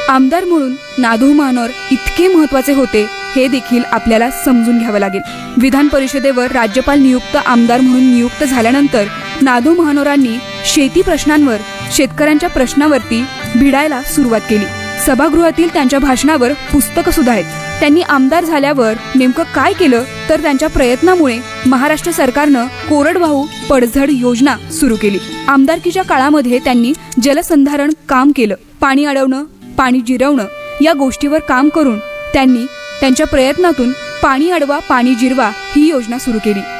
आमदार म्हणून नाधू महानोर इतके महत्त्वाचे होते हे देखील आपल्याला समजून घ्यावं लागेल. विधान परिषदेवर राज्यपाल नियुक्त आमदार म्हणून नियुक्त झाल्यानंतर नाधू महानोरांनी शेती प्रश्नांवर, शेतकऱ्यांच्या प्रश्नावरती भिडायला सुरुवात केली. सभागृहातील त्यांच्या भाषणावर पुस्तकं सुद्धा आहेत. त्यांनी आमदार झाल्यावर नेमकं काय केलं तर त्यांच्या प्रयत्नामुळे महाराष्ट्र सरकारनं कोरडवाहू पडझड योजना सुरू केली. आमदारकीच्या काळामध्ये त्यांनी जलसंधारण काम केलं. पाणी अडवणं, पाणी जिरवणं या गोष्टीवर काम करून त्यांनी त्यांच्या प्रयत्नातून पाणी अडवा पाणी जिरवा ही योजना सुरू केली.